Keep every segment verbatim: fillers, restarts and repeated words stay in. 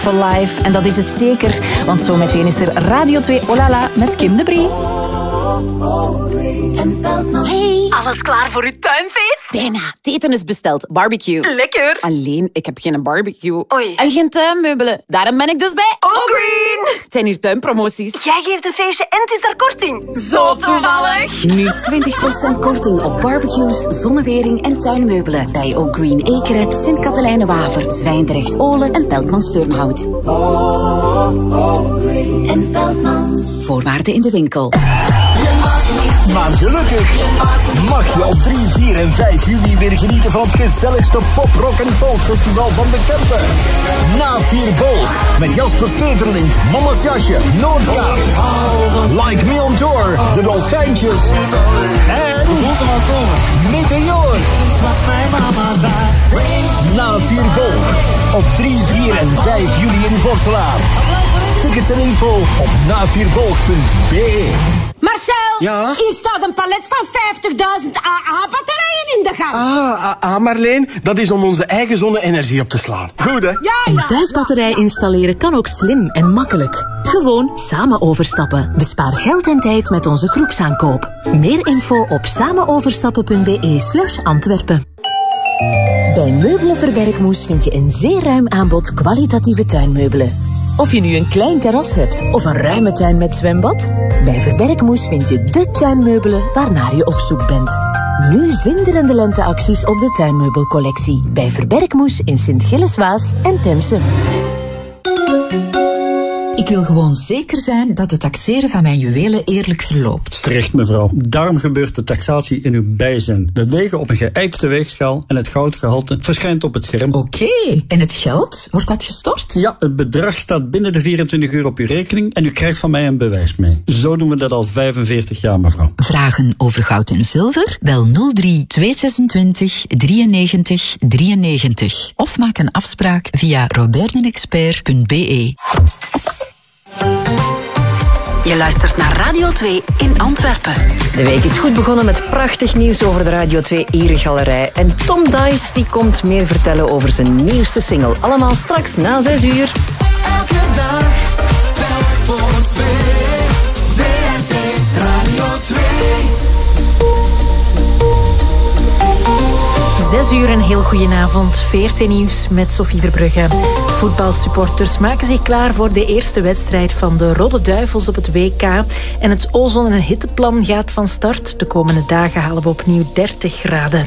voor live. En dat is het zeker, want zometeen is er Radio twee Olala met Kim de Brie. Hey, alles klaar voor uw tuinfeest? Bijna. Het eten is besteld. Barbecue. Lekker. Alleen, ik heb geen barbecue. Oei. En geen tuinmeubelen. Daarom ben ik dus bij Ogreen. Het zijn hier tuinpromoties. Jij geeft een feestje en het is daar korting. Zo toevallig. Nu twintig procent korting op barbecues, zonnewering en tuinmeubelen. Bij Ogreen Ekeren, Sint-Katelijne-Waver, Zwijndrecht, Olen en Pelkmans Turnhout. En Pelkmans. Voorwaarden in de winkel. Maar gelukkig mag je op drie, vier en vijf juli weer genieten van het gezelligste pop, rock en folkfestival van de Kempen. Na vier Boog met Jasper Steverlint, Mama's Jasje, Noordkaap, Like Me on Tour, De Dolfijntjes en Meteor. Na vier Boog op drie, vier en vijf juli in Vorselaar. Tickets en info op na vier boog punt b e. Marcel, ja? hier staat een palet van vijftigduizend A A-batterijen in de gang. Ah, ah, ah, Marleen, dat is om onze eigen zonne-energie op te slaan. Goed, hè? Ja, ja. Een thuisbatterij installeren kan ook slim en makkelijk. Gewoon samen overstappen. Bespaar geld en tijd met onze groepsaankoop. Meer info op samenoverstappen punt b e slash Antwerpen. Bij Meubelen Verbergmoes vind je een zeer ruim aanbod kwalitatieve tuinmeubelen. Of je nu een klein terras hebt of een ruime tuin met zwembad, bij Verbergmoes vind je de tuinmeubelen waarnaar je op zoek bent. Nu zinderende lenteacties op de tuinmeubelcollectie bij Verbergmoes in Sint-Gilles-Waas en Temse. Ik wil gewoon zeker zijn dat het taxeren van mijn juwelen eerlijk verloopt. Terecht, mevrouw. Daarom gebeurt de taxatie in uw bijzijn. We wegen op een geëikte weegschaal en het goudgehalte verschijnt op het scherm. Oké, okay. En het geld? Wordt dat gestort? Ja, het bedrag staat binnen de vierentwintig uur op uw rekening en u krijgt van mij een bewijs mee. Zo doen we dat al vijfenveertig jaar, mevrouw. Vragen over goud en zilver? Bel nul drie tweehonderdzesentwintig drieënnegentig drieënnegentig of maak een afspraak via roberdenexpert punt b e. Je luistert naar Radio twee in Antwerpen. De week is goed begonnen met prachtig nieuws over de Radio twee Eregalerij. En Tom Dice die komt meer vertellen over zijn nieuwste single. Allemaal straks na zes uur. Elke dag, tijd voor twee. V R T Radio twee. Zes uur, een heel goedenavond. V R T Nieuws met Sophie Verbrugge. Voetbalsupporters maken zich klaar voor de eerste wedstrijd van de Rode Duivels op het W K. En het ozon- en hitteplan gaat van start. De komende dagen halen we opnieuw dertig graden.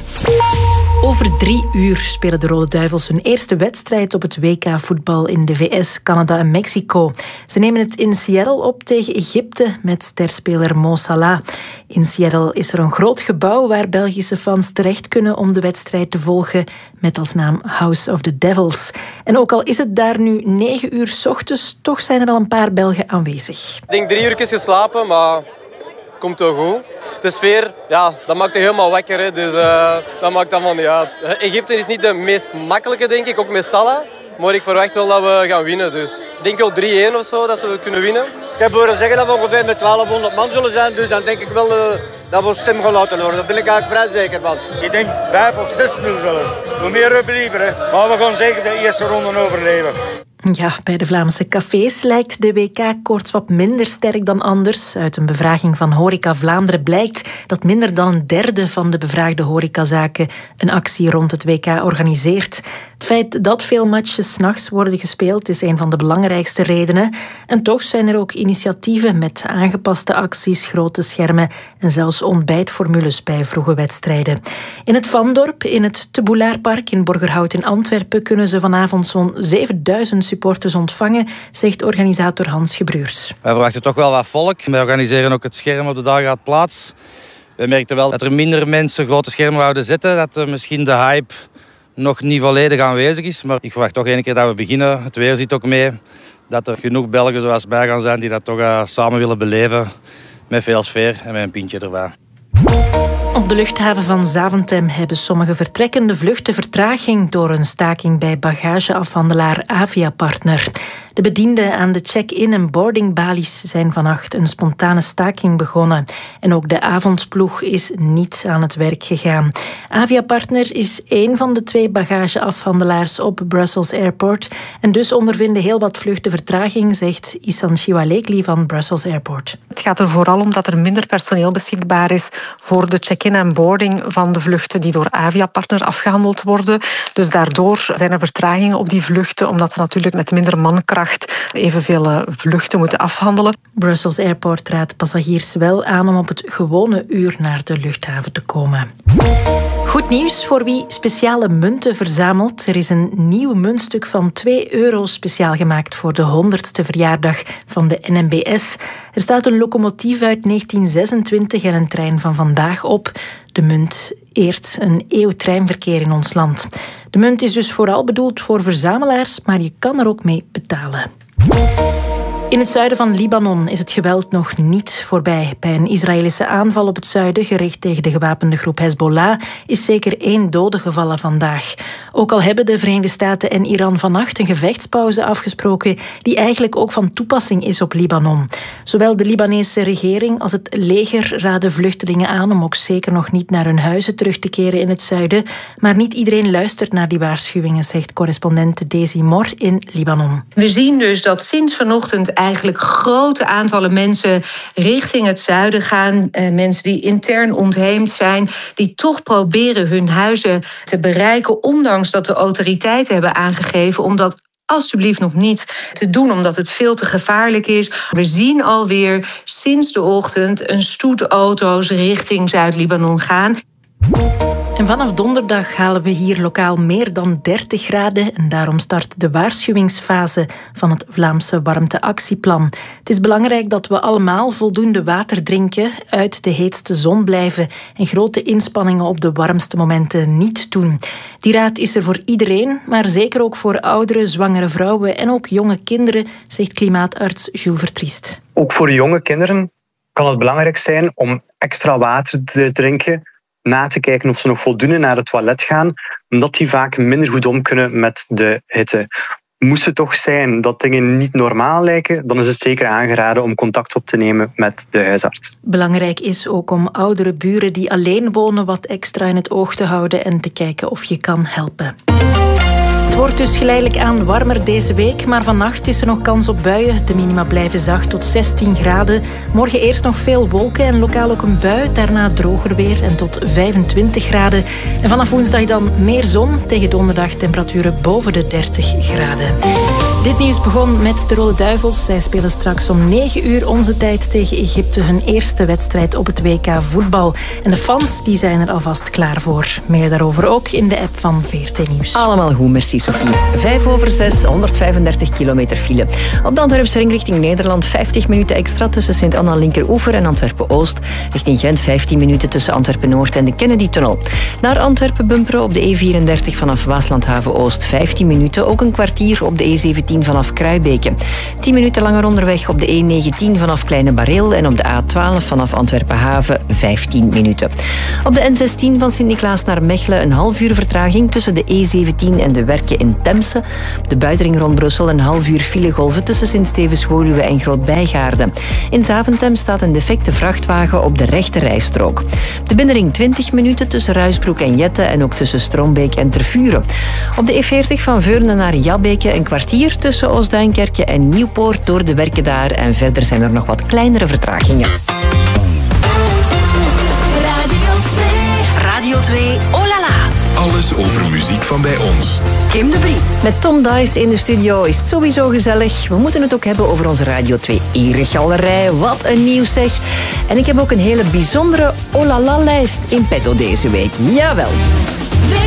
Over drie uur spelen de Rode Duivels hun eerste wedstrijd op het W K-voetbal in de V S, Canada en Mexico. Ze nemen het in Seattle op tegen Egypte met sterspeler Mo Salah. In Seattle is er een groot gebouw waar Belgische fans terecht kunnen om de wedstrijd te volgen met als naam House of the Devils. En ook al is het daar nu negen uur 's ochtends, toch zijn er al een paar Belgen aanwezig. Ik denk drie uur geslapen, maar komt wel goed. De sfeer, ja, dat maakt je helemaal wakker. Hè. Dus uh, dat maakt allemaal niet uit. Egypte is niet de meest makkelijke, denk ik, ook met Salah. Maar ik verwacht wel dat we gaan winnen. Dus ik denk wel drie-één of zo, dat we kunnen winnen. Ik heb horen zeggen dat we ongeveer met twaalfhonderd man zullen zijn. Dus dan denk ik wel uh, dat we ons stem gaan laten horen. Daar ben ik eigenlijk vrij zeker van. Ik denk vijf of zes nul zelfs. Hoe meer hebben liever, hè. Maar we gaan zeker de eerste ronde overleven. Ja, bij de Vlaamse cafés lijkt de W K-koorts wat minder sterk dan anders. Uit een bevraging van Horeca Vlaanderen blijkt dat minder dan een derde van de bevraagde horecazaken een actie rond het W K organiseert. Het feit dat veel matches 's nachts worden gespeeld is een van de belangrijkste redenen. En toch zijn er ook initiatieven met aangepaste acties, grote schermen en zelfs ontbijtformules bij vroege wedstrijden. In het Vandorp, in het Te Boulaarpark in Borgerhout in Antwerpen kunnen ze vanavond zo'n zevenduizend supporters ontvangen, zegt organisator Hans Gebruurs. Wij verwachten toch wel wat volk. Wij organiseren ook het scherm op de Dageraad Plaats. We merkten wel dat er minder mensen grote schermen wouden zetten. Dat er misschien de hype nog niet volledig aanwezig is. Maar ik verwacht toch één keer dat we beginnen. Het weer zit ook mee. Dat er genoeg Belgen zoals mij gaan zijn die dat toch uh, samen willen beleven. Met veel sfeer en met een pintje erbij. Op de luchthaven van Zaventem hebben sommige vertrekkende vluchten vertraging door een staking bij bagageafhandelaar Avia Partner. De bedienden aan de check-in en boardingbalies zijn vannacht een spontane staking begonnen. En ook de avondploeg is niet aan het werk gegaan. Aviapartner is één van de twee bagageafhandelaars op Brussels Airport. En dus ondervinden heel wat vluchten vertraging, zegt Isan Shiwalekli van Brussels Airport. Het gaat er vooral om dat er minder personeel beschikbaar is voor de check-in en boarding van de vluchten die door Aviapartner afgehandeld worden. Dus daardoor zijn er vertragingen op die vluchten, omdat ze natuurlijk met minder mankracht evenveel vluchten moeten afhandelen. Brussels Airport raadt passagiers wel aan om op het gewone uur naar de luchthaven te komen. Goed nieuws voor wie speciale munten verzamelt. Er is een nieuw muntstuk van twee euro speciaal gemaakt voor de honderdste verjaardag van de N M B S. Er staat een locomotief uit negentien zesentwintig en een trein van vandaag op. De munt eert een eeuw treinverkeer in ons land. De munt is dus vooral bedoeld voor verzamelaars, maar je kan er ook mee betalen. In het zuiden van Libanon is het geweld nog niet voorbij. Bij een Israëlische aanval op het zuiden, gericht tegen de gewapende groep Hezbollah, is zeker één dode gevallen vandaag. Ook al hebben de Verenigde Staten en Iran vannacht een gevechtspauze afgesproken die eigenlijk ook van toepassing is op Libanon. Zowel de Libanese regering als het leger raden vluchtelingen aan om ook zeker nog niet naar hun huizen terug te keren in het zuiden. Maar niet iedereen luistert naar die waarschuwingen, zegt correspondent Daisy Mor in Libanon. We zien dus dat sinds vanochtend eigenlijk grote aantallen mensen richting het zuiden gaan. Eh, mensen die intern ontheemd zijn, die toch proberen hun huizen te bereiken, ondanks dat de autoriteiten hebben aangegeven om dat alsjeblieft nog niet te doen, omdat het veel te gevaarlijk is. We zien alweer sinds de ochtend een stoet auto's richting Zuid-Libanon gaan. En vanaf donderdag halen we hier lokaal meer dan dertig graden en daarom start de waarschuwingsfase van het Vlaamse warmteactieplan. Het is belangrijk dat we allemaal voldoende water drinken, uit de heetste zon blijven en grote inspanningen op de warmste momenten niet doen. Die raad is er voor iedereen, maar zeker ook voor oudere, zwangere vrouwen en ook jonge kinderen, zegt klimaatarts Jules Vertriest. Ook voor jonge kinderen kan het belangrijk zijn om extra water te drinken, na te kijken of ze nog voldoende naar het toilet gaan, omdat die vaak minder goed om kunnen met de hitte. Moest het toch zijn dat dingen niet normaal lijken, dan is het zeker aangeraden om contact op te nemen met de huisarts. Belangrijk is ook om oudere buren die alleen wonen wat extra in het oog te houden en te kijken of je kan helpen. Het wordt dus geleidelijk aan warmer deze week, maar vannacht is er nog kans op buien. De minima blijven zacht tot zestien graden. Morgen eerst nog veel wolken en lokaal ook een bui. Daarna droger weer en tot vijfentwintig graden. En vanaf woensdag dan meer zon. Tegen donderdag temperaturen boven de dertig graden. Dit nieuws begon met de Rode Duivels. Zij spelen straks om negen uur onze tijd tegen Egypte hun eerste wedstrijd op het W K voetbal. En de fans die zijn er alvast klaar voor. Meer daarover ook in de app van V R T Nieuws. Allemaal goed, merci Sophie. Vijf over zes, honderdvijfendertig kilometer file. Op de Antwerpse ring richting Nederland vijftig minuten extra tussen Sint-Anna Linkeroever en Antwerpen-Oost. Richting Gent vijftien minuten tussen Antwerpen-Noord en de Kennedy-tunnel. Naar Antwerpen bumperen op de E vierendertig vanaf Waaslandhaven-Oost vijftien minuten. Ook een kwartier op de E zeventien vanaf Kruibeke. tien minuten langer onderweg op de E negentien vanaf Kleine Bareel en op de A twaalf vanaf Antwerpen-Haven vijftien minuten. Op de N zestien van Sint-Niklaas naar Mechelen een half uur vertraging tussen de E zeventien en de Werken in Temse. De buitenring rond Brussel een half uur filegolven tussen Sint-Stevens-Woluwe en Groot-Bijgaarden. In Zaventem staat een defecte vrachtwagen op de rechte rijstrook. De binnenring twintig minuten tussen Ruisbroek en Jette en ook tussen Strombeek en Tervuren. Op de E veertig van Veurne naar Jabbeke een kwartier tussen Oostduinkerke en Nieuwpoort door de werken daar. En verder zijn er nog wat kleinere vertragingen. Radio twee. Radio twee, oh la la. Alles over muziek van bij ons. Kim de Brie. Met Tom Dice in de studio is het sowieso gezellig. We moeten het ook hebben over onze Radio twee Eregalerij. Wat een nieuws zeg. En ik heb ook een hele bijzondere oh la la lijst in petto deze week. Jawel.